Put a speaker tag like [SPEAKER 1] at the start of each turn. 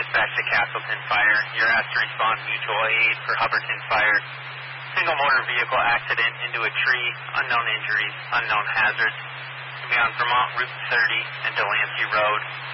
[SPEAKER 1] dispatch to Castleton Fire. You're asked to respond mutual aid for Hubbardton Fire. Single motor vehicle accident into a tree, unknown injuries, unknown hazards. To be on Vermont Route 30 and Delancey Road.